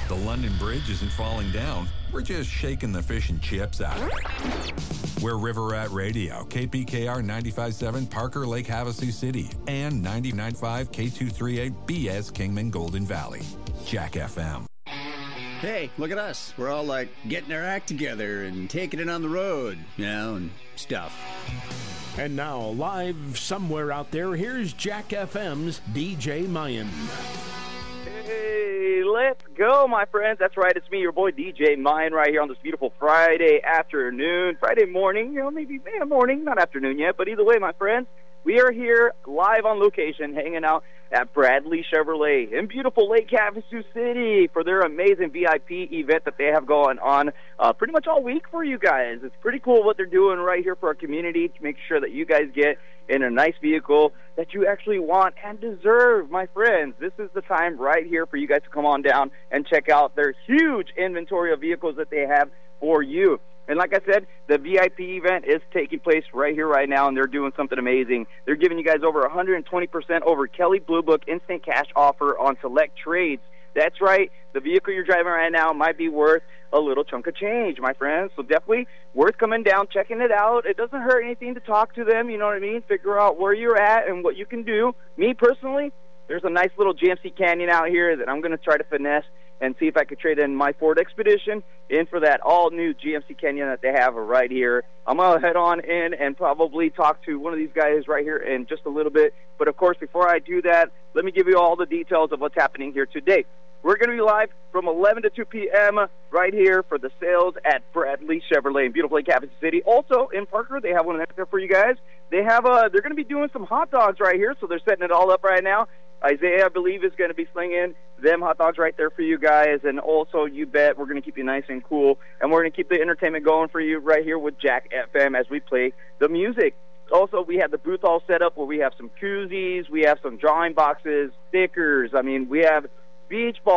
The London Bridge isn't falling down. We're just shaking the fish and chips out of it. We're River Rat Radio, KPKR 95.7 Parker Lake Havasu City, and 99.5 K238 BS Kingman Golden Valley. Jack FM. Hey, look at us. We're all like getting our act together and taking it on the road, and stuff. And now, live somewhere out there, here's Jack FM's DJ Mayan. Hey, let's go, my friends. That's right. It's me, your boy, DJ Mayan, right here on this beautiful Friday afternoon, Friday morning, maybe morning, not afternoon yet, but either way, my friends, we are here live on location, hanging out at Bradley Chevrolet in beautiful Lake Havasu City for their amazing VIP event that they have going on pretty much all week for you guys. It's pretty cool what they're doing right here for our community to make sure that you guys get in a nice vehicle that you actually want and deserve, my friends. This is the time right here for you guys to come on down and check out their huge inventory of vehicles that they have for you. And like I said, the VIP event is taking place right here, right now, and they're doing something amazing. They're giving you guys over 120% over Kelley Blue Book instant cash offer on select trades. That's right. The vehicle you're driving right now might be worth a little chunk of change, my friends. So definitely worth coming down, checking it out. It doesn't hurt anything to talk to them, you know what I mean? Figure out where you're at and what you can do. Me, personally, there's a nice little GMC Canyon out here that I'm going to try to finesse and see if I could trade in my Ford Expedition in for that all-new GMC Canyon that they have right here. I'm going to head on in and probably talk to one of these guys right here in just a little bit. But, of course, before I do that, let me give you all the details of what's happening here today. We're going to be live from 11 to 2 p.m. right here for the sales at Bradley Chevrolet in beautiful Lake Havasu City. Also, in Parker, they have one there for you guys. They're going to be doing some hot dogs right here, so they're setting it all up right now. Isaiah, I believe, is going to be slinging them hot dogs right there for you guys. And also, you bet, we're going to keep you nice and cool. And we're going to keep the entertainment going for you right here with Jack FM as we play the music. Also, we have the booth all set up where we have some koozies, we have some drawing boxes, stickers. I mean, we have beach ball